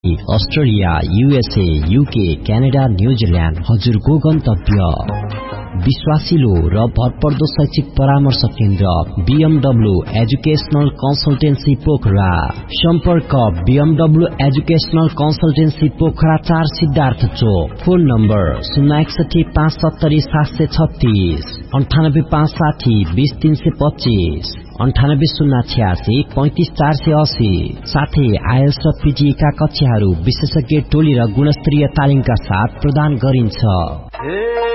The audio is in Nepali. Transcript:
Australia, USA, UK, Canada, New Zealand हजुरको गन्तव्य। विश्वासिलो र भरपर्दो शैक्षिक परामर्श केन्द्र BMW एजुकेशनल कन्सल्टेन्सी पोखरा। सम्पर्क BMW educational consultancy Pokhara 4 Siddhartha चोक। Phone number 061 570 736 98560 20325 9806 35480। साथै आइएल्स र पीटीए का कक्षाहरू विशेषज्ञ टोली र गुणस्तरीय तालिमका साथ प्रदान गरिन्छ।